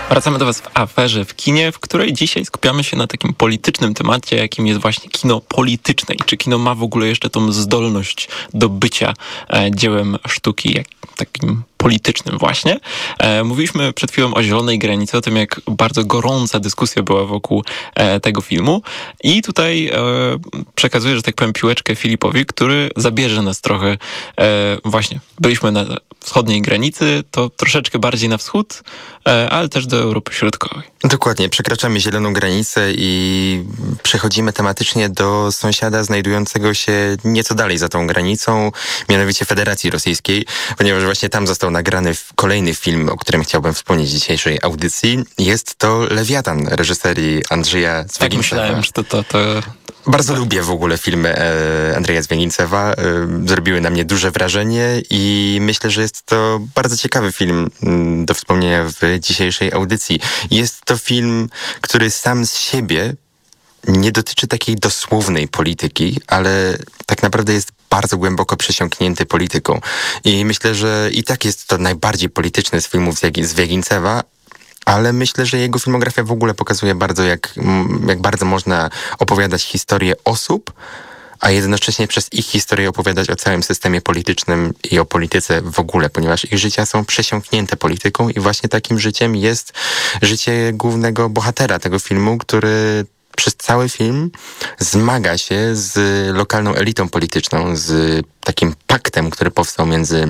Wracamy do Was w aferze w kinie, w której dzisiaj skupiamy się na takim politycznym temacie, jakim jest właśnie kino polityczne. I czy kino ma w ogóle jeszcze tą zdolność do bycia dziełem sztuki, jak takim politycznym właśnie. Mówiliśmy przed chwilą o Zielonej granicy, o tym, jak bardzo gorąca dyskusja była wokół tego filmu. I tutaj przekazuję, że tak powiem, piłeczkę Filipowi, który zabierze nas trochę właśnie. Byliśmy na wschodniej granicy, to troszeczkę bardziej na wschód, ale też do Europy Środkowej. Dokładnie, przekraczamy zieloną granicę i przechodzimy tematycznie do sąsiada znajdującego się nieco dalej za tą granicą, mianowicie Federacji Rosyjskiej, ponieważ właśnie tam został nagrany kolejny film, o którym chciałbym wspomnieć w dzisiejszej audycji. Jest to Lewiatan reżyserii Andrzeja Zwiagincewa. Tak myślałem, że to... Bardzo lubię w ogóle filmy Andrzeja Zwiagincewa. Zrobiły na mnie duże wrażenie i myślę, że jest to bardzo ciekawy film do wspomnienia w dzisiejszej audycji. Jest to film, który sam z siebie nie dotyczy takiej dosłownej polityki, ale tak naprawdę jest bardzo głęboko przesiąknięty polityką. I myślę, że i tak jest to najbardziej polityczny z filmów Zwiagincewa, ale myślę, że jego filmografia w ogóle pokazuje bardzo, jak bardzo można opowiadać historię osób, a jednocześnie przez ich historię opowiadać o całym systemie politycznym i o polityce w ogóle, ponieważ ich życia są przesiąknięte polityką i właśnie takim życiem jest życie głównego bohatera tego filmu, który przez cały film zmaga się z lokalną elitą polityczną, z takim paktem, który powstał między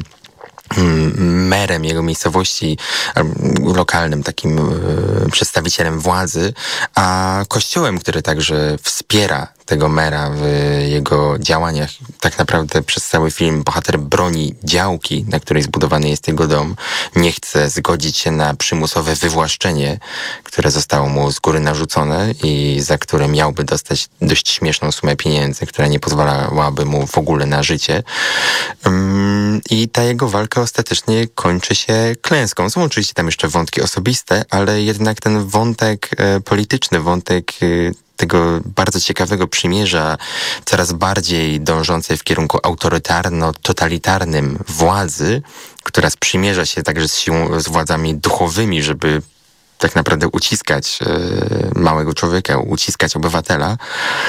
merem jego miejscowości, lokalnym takim przedstawicielem władzy, a kościołem, który także wspiera tego mera w jego działaniach. Tak naprawdę przez cały film bohater broni działki, na której zbudowany jest jego dom. Nie chce zgodzić się na przymusowe wywłaszczenie, które zostało mu z góry narzucone i za które miałby dostać dość śmieszną sumę pieniędzy, która nie pozwalałaby mu w ogóle na życie. I ta jego walka ostatecznie kończy się klęską. Są oczywiście tam jeszcze wątki osobiste, ale jednak ten wątek polityczny, wątek tego bardzo ciekawego przymierza, coraz bardziej dążącej w kierunku autorytarno-totalitarnym władzy, która sprzymierza się także z władzami duchowymi, żeby tak naprawdę uciskać małego człowieka, uciskać obywatela,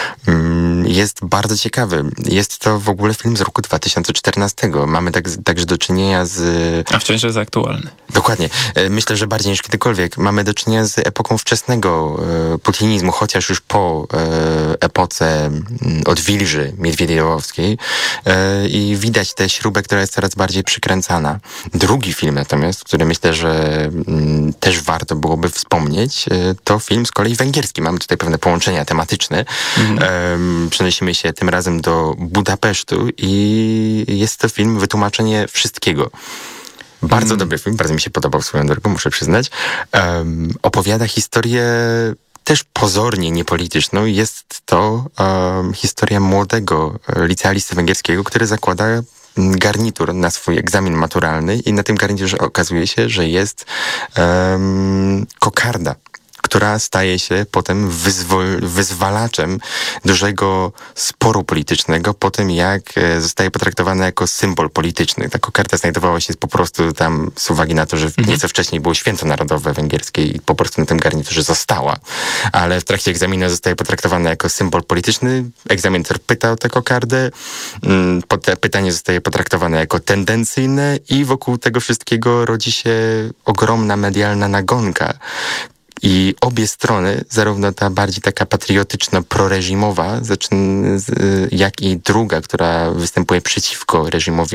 jest bardzo ciekawy. Jest to w ogóle film z roku 2014. Mamy także do czynienia z... A wciąż jest aktualny. Dokładnie. Myślę, że bardziej niż kiedykolwiek. Mamy do czynienia z epoką wczesnego putinizmu, chociaż już po epoce odwilży miedwiediełowskiej i widać tę śrubę, która jest coraz bardziej przykręcana. Drugi film natomiast, który myślę, że też warto byłoby wspomnieć, to film z kolei węgierski. Mamy tutaj pewne połączenia tematyczne. Przenosimy się tym razem do Budapesztu i jest to film Wytłumaczenie wszystkiego. Bardzo dobry film, bardzo mi się podobał swoją drogą, muszę przyznać. Opowiada historię też pozornie niepolityczną. Jest to historia młodego licealisty węgierskiego, który zakłada garnitur na swój egzamin maturalny i na tym garniturze okazuje się, że jest kokarda, która staje się potem wyzwalaczem dużego sporu politycznego po tym, jak zostaje potraktowana jako symbol polityczny. Ta kokarda znajdowała się po prostu tam z uwagi na to, że nieco wcześniej było święto narodowe węgierskie i po prostu na tym garniturze została. Ale w trakcie egzaminu zostaje potraktowana jako symbol polityczny. Egzaminator pyta o tę kokardę. Pytanie zostaje potraktowane jako tendencyjne i wokół tego wszystkiego rodzi się ogromna medialna nagonka. I obie strony, zarówno ta bardziej taka patriotyczno-proreżimowa, jak i druga, która występuje przeciwko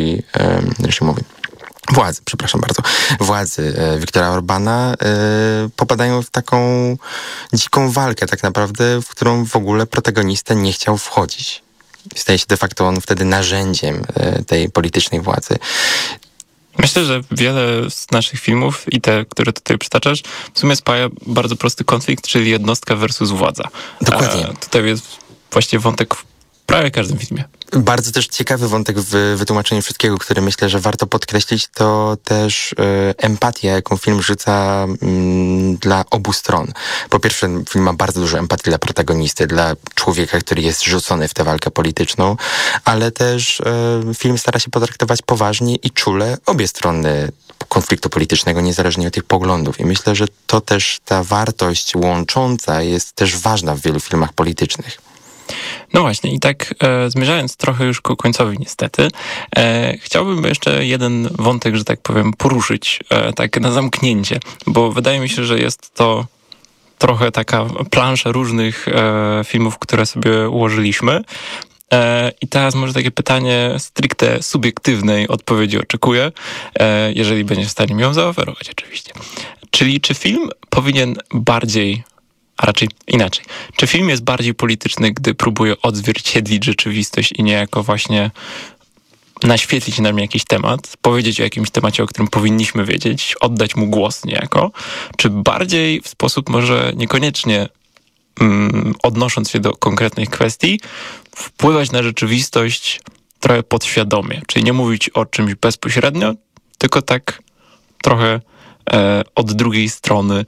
władzy Viktora Orbana, popadają w taką dziką walkę tak naprawdę, w którą w ogóle protagonista nie chciał wchodzić. Staje się de facto on wtedy narzędziem tej politycznej władzy. Myślę, że wiele z naszych filmów i te, które tutaj przytaczasz, w sumie spaja bardzo prosty konflikt, czyli jednostka versus władza. Dokładnie. Tutaj jest właściwie wątek prawie każdym filmie. Bardzo też ciekawy wątek w wytłumaczeniu wszystkiego, który myślę, że warto podkreślić, to też empatia, jaką film rzuca dla obu stron. Po pierwsze, film ma bardzo dużo empatii dla protagonisty, dla człowieka, który jest rzucony w tę walkę polityczną, ale też film stara się potraktować poważnie i czule obie strony konfliktu politycznego, niezależnie od tych poglądów. I myślę, że to też ta wartość łącząca jest też ważna w wielu filmach politycznych. No właśnie i tak zmierzając trochę już ku końcowi niestety, chciałbym jeszcze jeden wątek, że tak powiem, poruszyć tak na zamknięcie, bo wydaje mi się, że jest to trochę taka plansza różnych filmów, które sobie ułożyliśmy. I teraz może takie pytanie stricte subiektywnej odpowiedzi oczekuję, jeżeli będzie w stanie mi ją zaoferować oczywiście. Czyli czy film powinien bardziej, a raczej inaczej, czy film jest bardziej polityczny, gdy próbuje odzwierciedlić rzeczywistość i niejako właśnie naświetlić nam jakiś temat, powiedzieć o jakimś temacie, o którym powinniśmy wiedzieć, oddać mu głos niejako, czy bardziej w sposób może niekoniecznie odnosząc się do konkretnych kwestii, wpływać na rzeczywistość trochę podświadomie, czyli nie mówić o czymś bezpośrednio, tylko tak trochę od drugiej strony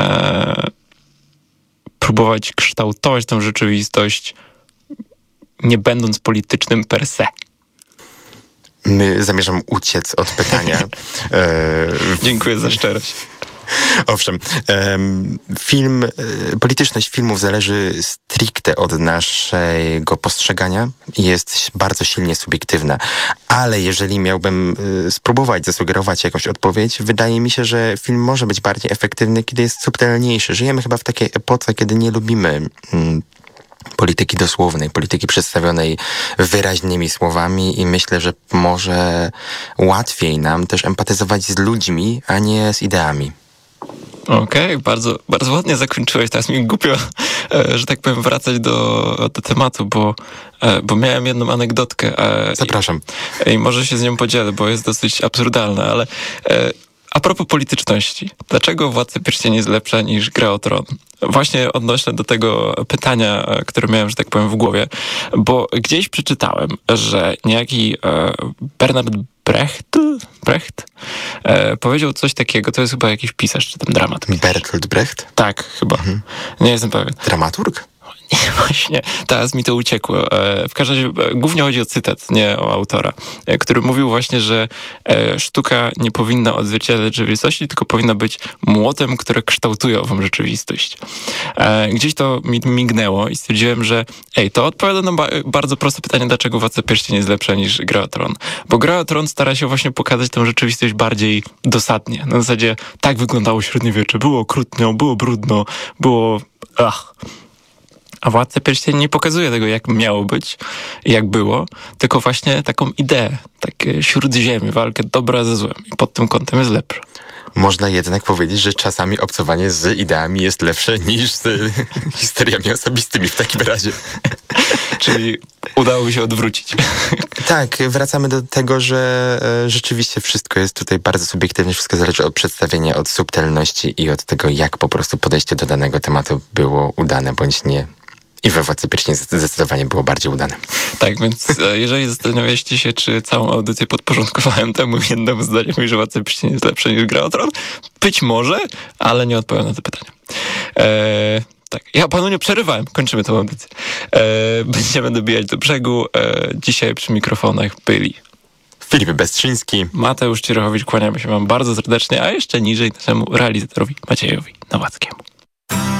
próbować kształtować tę rzeczywistość, nie będąc politycznym per se. Zamierzam uciec od pytania. Dziękuję za szczerość. Owszem, polityczność filmów zależy stricte od naszego postrzegania i jest bardzo silnie subiektywna. Ale jeżeli miałbym spróbować zasugerować jakąś odpowiedź, wydaje mi się, że film może być bardziej efektywny, kiedy jest subtelniejszy. Żyjemy chyba w takiej epoce, kiedy nie lubimy polityki dosłownej, polityki przedstawionej wyraźnymi słowami i myślę, że może łatwiej nam też empatyzować z ludźmi, a nie z ideami. Okej, bardzo, bardzo ładnie zakończyłeś. Teraz mi głupio, że tak powiem, wracać do tematu, bo miałem jedną anegdotkę. Zapraszam. I może się z nią podzielę, bo jest dosyć absurdalna, ale a propos polityczności. Dlaczego Władca Pierścieni jest lepsza niż Gra o Tron? Właśnie odnośnie do tego pytania, które miałem, że tak powiem, w głowie, bo gdzieś przeczytałem, że niejaki Bernard Brecht powiedział coś takiego, to jest chyba jakiś pisarz, czy tam dramat. Bertolt Brecht? Tak, chyba. Nie jestem pewien. Dramaturg? Nie, właśnie, teraz mi to uciekło. W każdym razie głównie chodzi o cytat, nie o autora, który mówił właśnie, że sztuka nie powinna odzwierciedlać rzeczywistości, tylko powinna być młotem, które kształtuje ową rzeczywistość. Gdzieś to mi mignęło i stwierdziłem, że to odpowiada na bardzo proste pytanie, dlaczego Władca Pierścieni jest lepsza niż Gra o Tron. Bo Gra o Tron stara się właśnie pokazać tę rzeczywistość bardziej dosadnie. Na zasadzie tak wyglądało średniowiecze. Było okrutno, było brudno, było... A Władca Pierścieni nie pokazuje tego, jak miało być, jak było, tylko właśnie taką ideę, takie śródziemie, walkę dobra ze złem. I pod tym kątem jest lepsze. Można jednak powiedzieć, że czasami obcowanie z ideami jest lepsze niż z historiami osobistymi w takim razie. Czyli udało mi się odwrócić. Tak, wracamy do tego, że rzeczywiście wszystko jest tutaj bardzo subiektywne, wszystko zależy od przedstawienia, od subtelności i od tego, jak po prostu podejście do danego tematu było udane bądź nie. I we Władcy Pierścieni zdecydowanie było bardziej udane. Tak, więc jeżeli zastanawialiście się, czy całą audycję podporządkowałem temu jednemu zdaniem, że Władca Pierścieni jest lepsza niż Gra o Tron, być może, ale nie odpowiem na to pytanie. Tak, ja panu nie przerywałem, kończymy tę audycję. Będziemy dobijać do brzegu. Dzisiaj przy mikrofonach byli Filip Bestrzyński, Mateusz Cierechowicz, kłaniamy się wam bardzo serdecznie, a jeszcze niżej naszemu realizatorowi Maciejowi Nowackiemu.